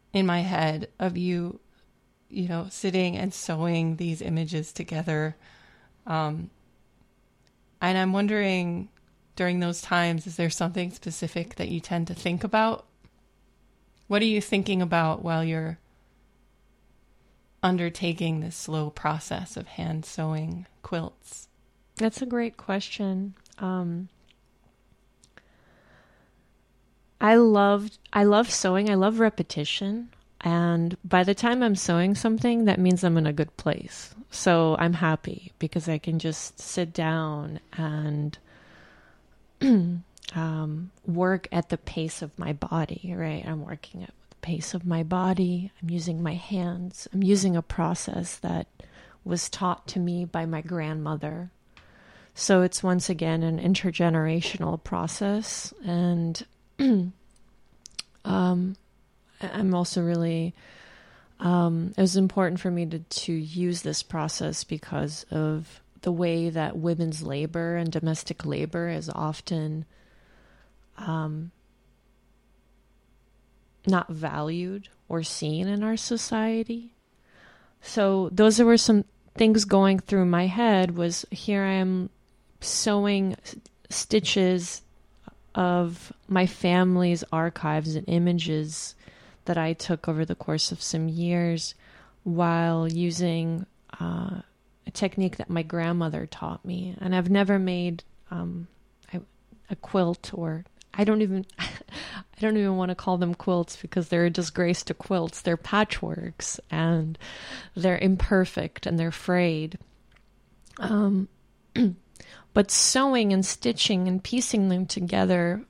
in my head of you, sitting and sewing these images together. And I'm wondering, during those times, is there something specific that you tend to think about? What are you thinking about while you're undertaking this slow process of hand sewing quilts? That's a great question. I love sewing. I love repetition. And by the time I'm sewing something, that means I'm in a good place. So I'm happy because I can just sit down and work at the pace of my body, right? I'm working at the pace of my body. I'm using my hands. I'm using a process that was taught to me by my grandmother. So it's once again an intergenerational process. And I'm also really, it was important for me to use this process because of the way that women's labor and domestic labor is often not valued or seen in our society. So those were some things going through my head. Was here I am sewing stitches of my family's archives and images that I took over the course of some years while using a technique that my grandmother taught me. And I've never made a quilt, or I don't even want to call them quilts because they're a disgrace to quilts. They're patchworks and they're imperfect and they're frayed. But sewing and stitching and piecing them together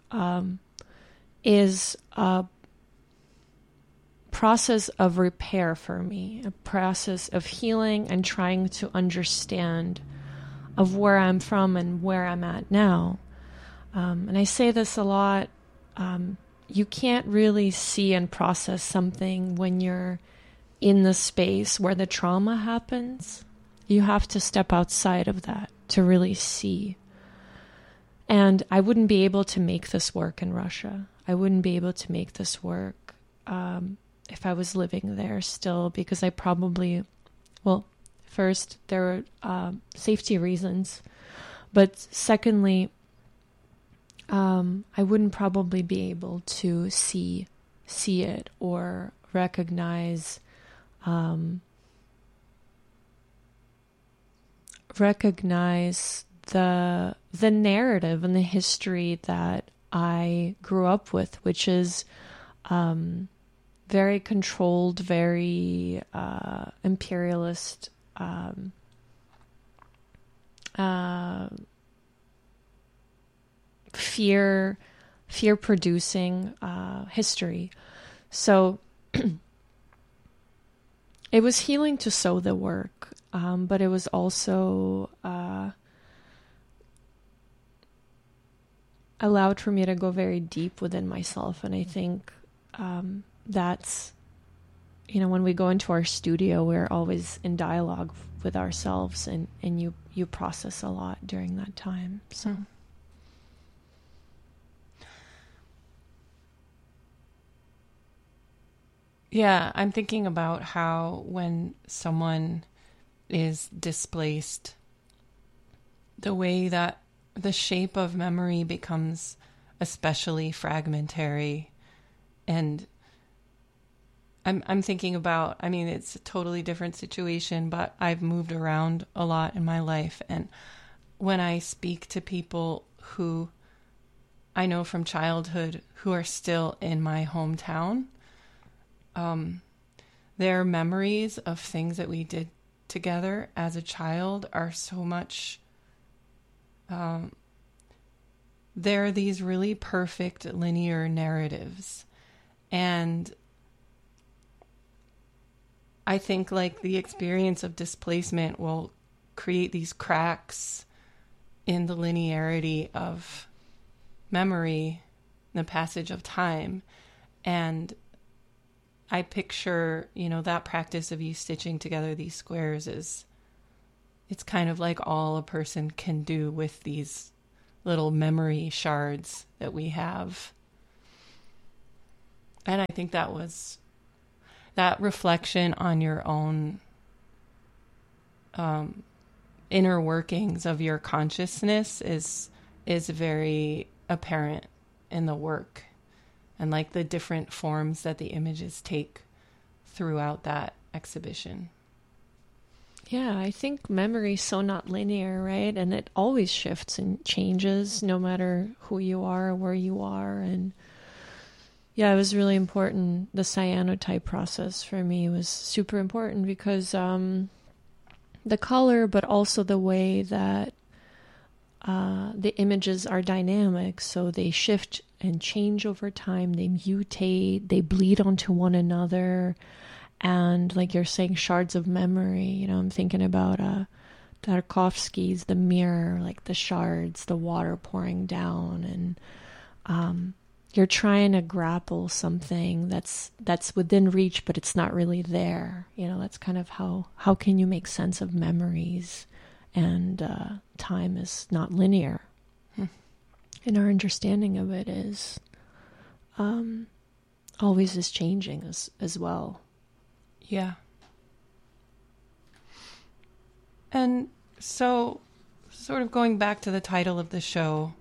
is a process of repair for me, a process of healing and trying to understand of where I'm from and where I'm at now. And I say this a lot. You can't really see and process something when you're in the space where the trauma happens. You have to step outside of that to really see. And I wouldn't be able to make this work in Russia. I wouldn't be able to make this work if I was living there still, because I probably, well, first, there are safety reasons. But secondly, I wouldn't probably be able to see it or recognize the narrative and the history that I grew up with, which is very controlled, very imperialist, fear-producing history. So it was healing to sew the work, but it was also allowed for me to go very deep within myself. And I think that's, when we go into our studio, we're always in dialogue with ourselves, and you process a lot during that time. So. Yeah, I'm thinking about how when someone is displaced, the way that the shape of memory becomes especially fragmentary. And I'm thinking about, it's a totally different situation, but I've moved around a lot in my life. And when I speak to people who I know from childhood who are still in my hometown, their memories of things that we did together as a child are so much, they're these really perfect linear narratives. And I think like the experience of displacement will create these cracks in the linearity of memory, the passage of time. And I picture, that practice of you stitching together these squares it's kind of like all a person can do with these little memory shards that we have. And I think that was that reflection on your own inner workings of your consciousness is very apparent in the work, and like the different forms that the images take throughout that exhibition. Yeah, I think memory is so not linear, right? And it always shifts and changes no matter who you are or where you are. And yeah, it was really important. The cyanotype process for me was super important because the color, but also the way that the images are dynamic. So they shift and change over time. They mutate, they bleed onto one another. And like you're saying, shards of memory, you know, I'm thinking about Tarkovsky's The Mirror, like the shards, the water pouring down, and you're trying to grapple something that's within reach, but it's not really there. You know, that's kind of how can you make sense of memories, and time is not linear. And our understanding of it is always is changing as well. Yeah. And so, sort of going back to the title of the show,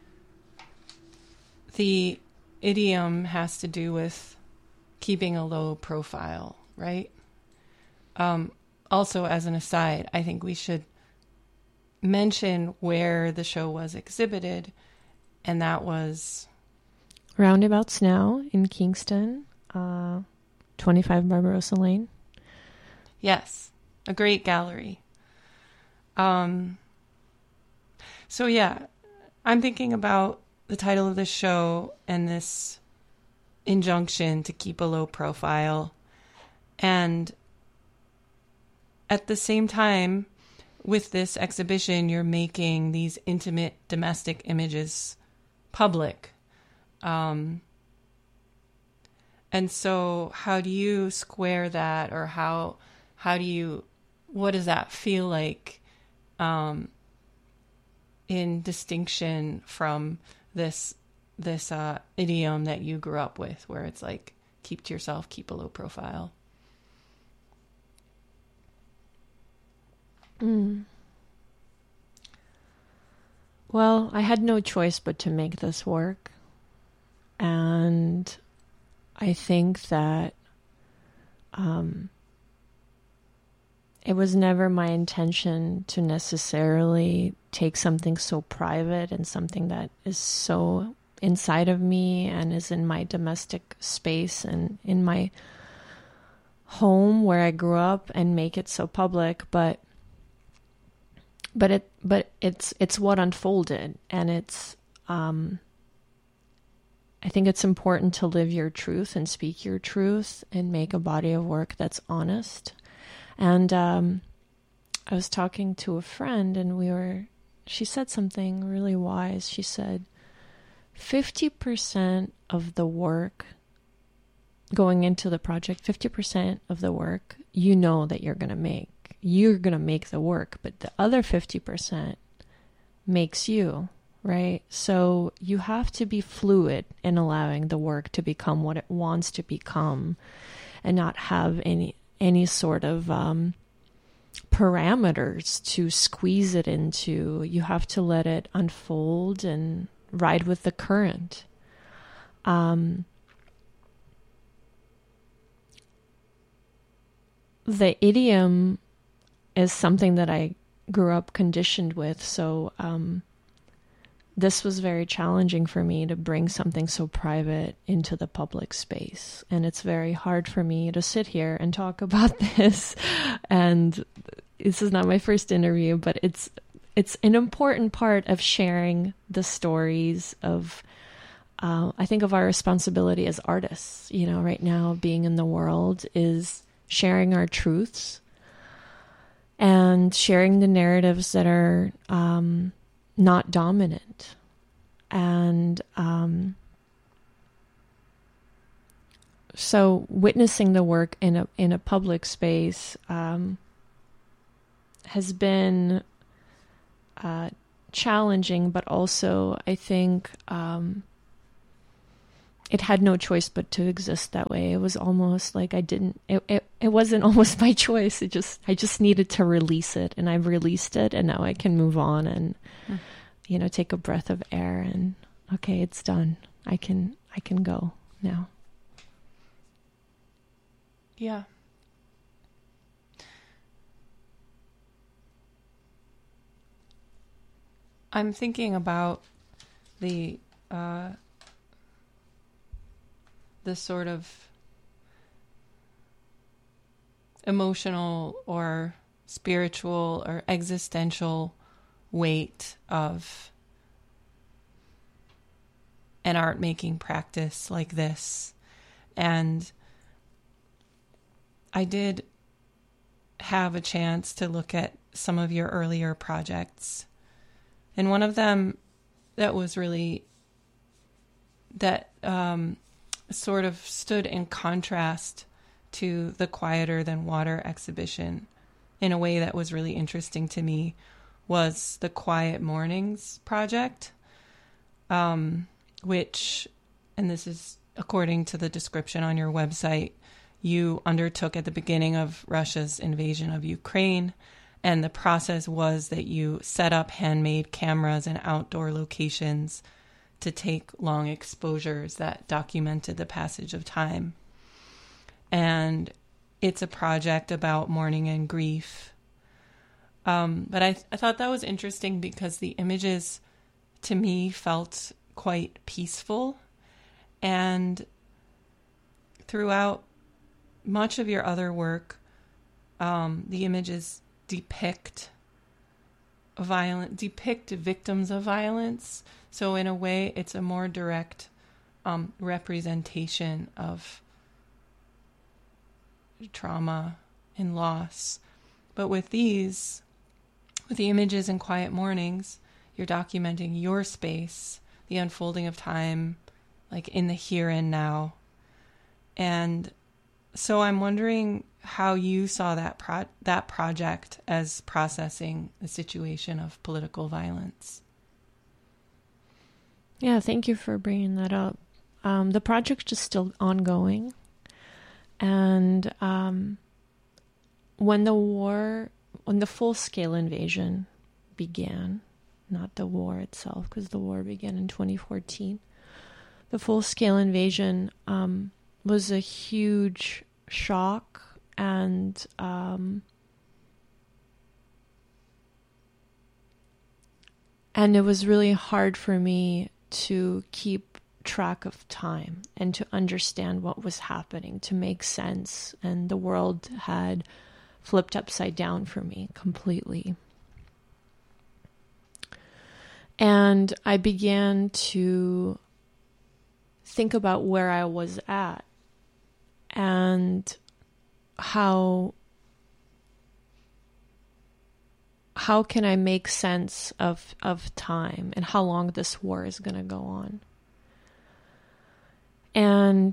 the idiom has to do with keeping a low profile, right? Also, as an aside, I think we should mention where the show was exhibited, and that was Roundabouts Now in Kingston, 25 Barbarossa Lane. Yes, a great gallery. So yeah, I'm thinking about the title of the show and this injunction to keep a low profile. And at the same time, with this exhibition, you're making these intimate domestic images public. And so how do you square that, or what does that feel like in distinction from this idiom that you grew up with, where it's like, keep to yourself, keep a low profile? Well, I had no choice but to make this work. And I think that it was never my intention to necessarily take something so private and something that is so inside of me and is in my domestic space and in my home where I grew up and make it so public, but it's what unfolded, and it's I think it's important to live your truth and speak your truth and make a body of work that's honest. And I was talking to a friend, and she said something really wise. She said, 50% of the work going into the project, 50% of the work, you know that you're going to make. You're going to make the work, but the other 50% makes you, right? So you have to be fluid in allowing the work to become what it wants to become, and not have any sort of parameters to squeeze it into. You have to let it unfold and ride with the current. The idiom is something that I grew up conditioned with, so this was very challenging for me to bring something so private into the public space. And it's very hard for me to sit here and talk about this. And this is not my first interview, but it's an important part of sharing the stories of, I think of our responsibility as artists, you know, right now being in the world is sharing our truths and sharing the narratives that are not dominant. And so witnessing the work in a public space has been challenging, but also I think it had no choice but to exist that way. It was almost like it wasn't almost by choice. I just needed to release it, and I've released it, and now I can move on and, take a breath of air and, okay, it's done. I can go now. Yeah. I'm thinking about the sort of emotional or spiritual or existential weight of an art making practice like this. And I did have a chance to look at some of your earlier projects. And one of them that was really, that sort of stood in contrast to the Quieter Than Water exhibition in a way that was really interesting to me was the Quiet Mornings project, which, and this is according to the description on your website, you undertook at the beginning of Russia's invasion of Ukraine. And the process was that you set up handmade cameras in outdoor locations to take long exposures that documented the passage of time. And it's a project about mourning and grief. But I thought that was interesting because the images to me felt quite peaceful. And throughout much of your other work, the images depict victims of violence. So in a way, it's a more direct representation of trauma and loss. But with the images in Quiet Mornings, you're documenting your space, the unfolding of time, like in the here and now. And so I'm wondering how you saw that project as processing the situation of political violence. Yeah, thank you for bringing that up. The project is still ongoing. And when the full-scale invasion began, not the war itself, because the war began in 2014, the full-scale invasion was a huge shock, and it was really hard for me to keep track of time and to understand what was happening, to make sense. And the world had flipped upside down for me completely. And I began to think about where I was at and how can I make sense of time and how long this war is going to go on. And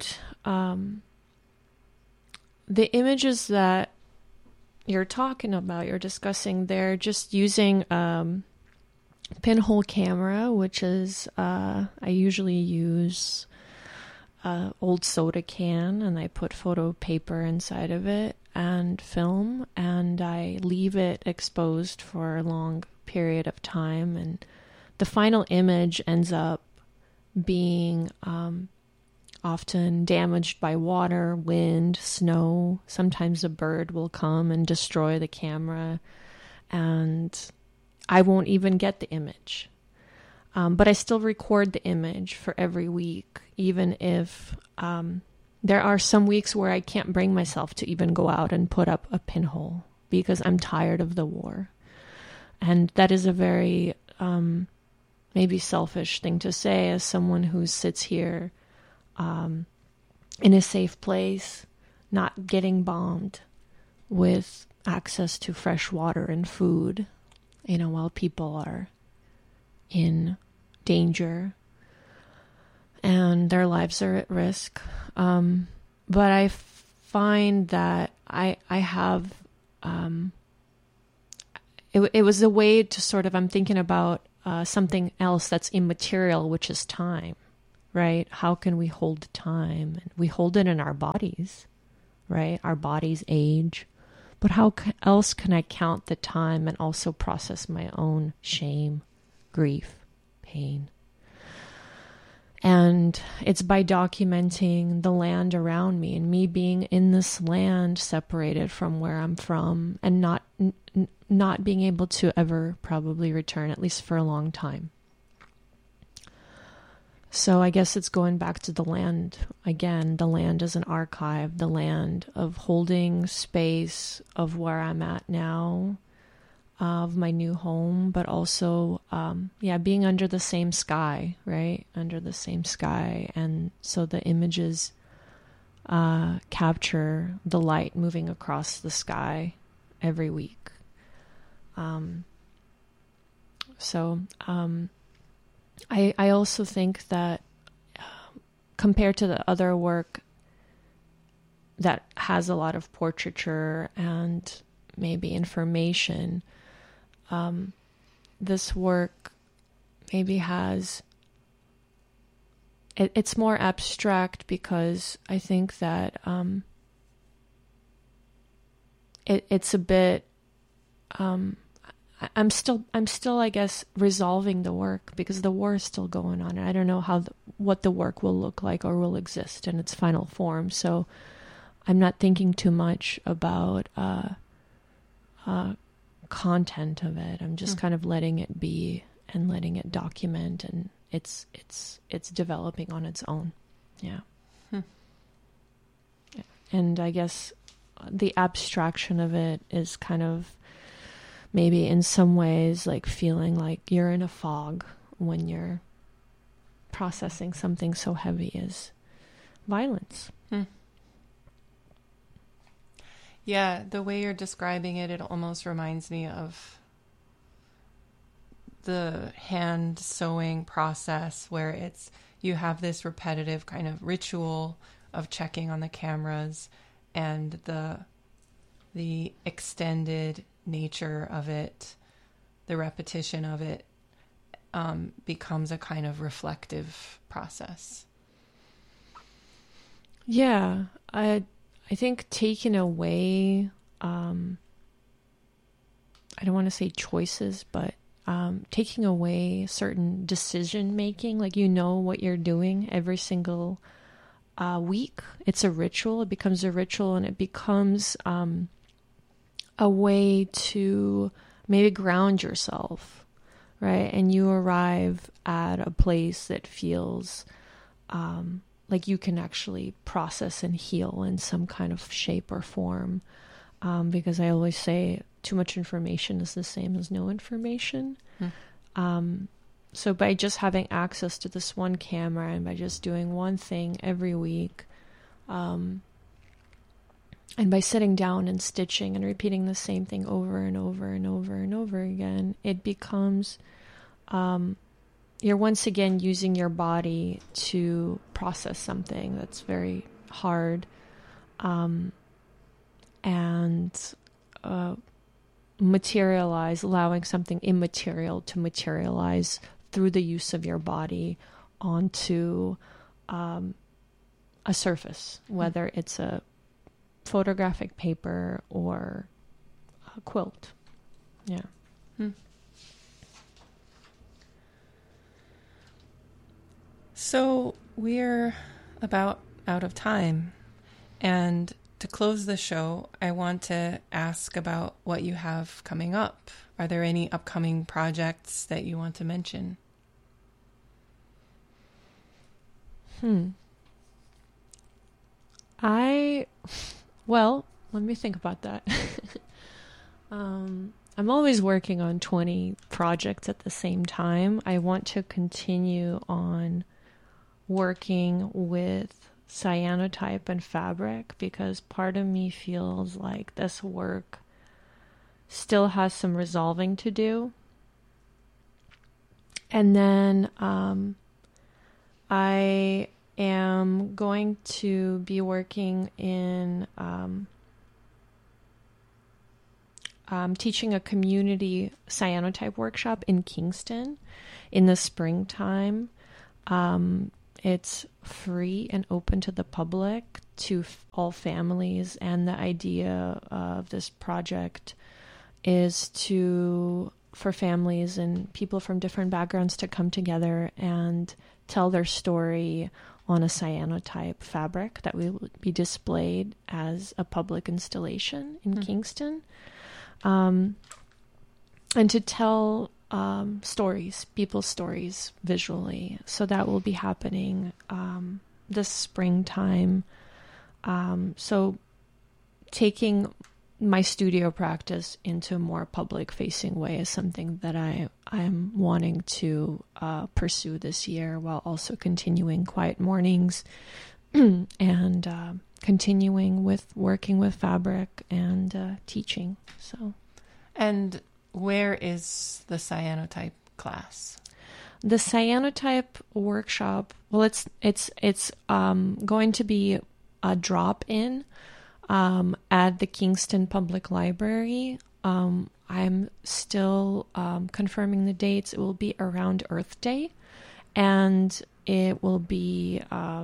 the images that you're talking about, you're discussing, they're just using pinhole camera, which is I usually use old soda can, and I put photo paper inside of it and film, and I leave it exposed for a long period of time, and the final image ends up being often damaged by water, wind, snow. Sometimes a bird will come and destroy the camera, and I won't even get the image. But I still record the image for every week, even if there are some weeks where I can't bring myself to even go out and put up a pinhole because I'm tired of the war. And that is a very maybe selfish thing to say as someone who sits here in a safe place, not getting bombed, with access to fresh water and food, while people are in danger and their lives are at risk. But I find that I have, it was a way to sort of, I'm thinking about something else that's immaterial, which is time, right? How can we hold time? And we hold it in our bodies, right? Our bodies age. But how else can I count the time and also process my own shame, grief, pain? And it's by documenting the land around me and me being in this land separated from where I'm from and not being able to ever probably return, at least for a long time. So I guess it's going back to the land again, the land as an archive, the land of holding space of where I'm at now, of my new home, but also, being under the same sky, right? Under the same sky. And so the images capture the light moving across the sky every week. I also think that compared to the other work that has a lot of portraiture and maybe information, this work maybe has, it's more abstract because I think that it's a bit, I'm still, I guess, resolving the work because the war is still going on. And I don't know what the work will look like or will exist in its final form. So I'm not thinking too much about content of it. I'm just kind of letting it be and letting it document, and it's developing on its own. Yeah. And I guess the abstraction of it is kind of maybe in some ways like feeling like you're in a fog when you're processing something so heavy as violence. Yeah, the way you're describing it, it almost reminds me of the hand sewing process where you have this repetitive kind of ritual of checking on the cameras, and the extended nature of it, the repetition of it, becomes a kind of reflective process. Yeah, I think taking away, I don't want to say choices, but taking away certain decision making, like what you're doing every single week. It's a ritual. It becomes a ritual, and it becomes a way to maybe ground yourself, right? And you arrive at a place that feels like you can actually process and heal in some kind of shape or form. Because I always say too much information is the same as no information. So by just having access to this one camera and by just doing one thing every week, and by sitting down and stitching and repeating the same thing over and over and over and over again, it becomes, you're once again using your body to process something that's very hard, and materialize, allowing something immaterial to materialize through the use of your body onto a surface, whether it's a photographic paper or a quilt. Yeah. So we're about out of time. And to close the show, I want to ask about what you have coming up. Are there any upcoming projects that you want to mention? Well, let me think about that. I'm always working on 20 projects at the same time. I want to continue on working with cyanotype and fabric because part of me feels like this work still has some resolving to do. And then I am going to be working in teaching a community cyanotype workshop in Kingston in the springtime. It's free and open to the public, to all families. And the idea of this project is for families and people from different backgrounds to come together and tell their story on a cyanotype fabric that will be displayed as a public installation in Kingston. And to tell stories, people's stories visually. So that will be happening this springtime. So taking my studio practice into a more public-facing way is something that I'm wanting to pursue this year, while also continuing Quiet Mornings and continuing with working with fabric and teaching. So, and where is the cyanotype class? The cyanotype workshop, well, it's going to be a drop-in at the Kingston Public Library. I'm still confirming the dates. It will be around Earth Day, and it will be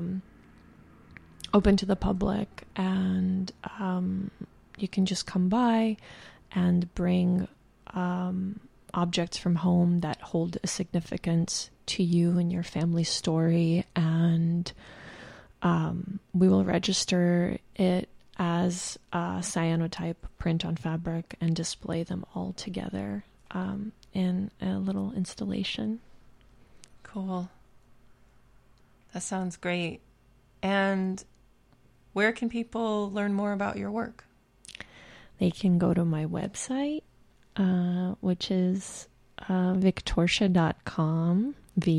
open to the public, and you can just come by and bring objects from home that hold a significance to you and your family's story, and we will register it as a cyanotype print on fabric and display them all together in a little installation. Cool. That sounds great. And where can people learn more about your work? They can go to my website, which is victorsha.com,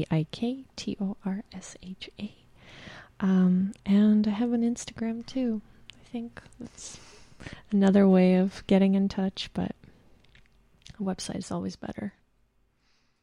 Viktorsha. And I have an Instagram too. I think that's another way of getting in touch, but a website is always better.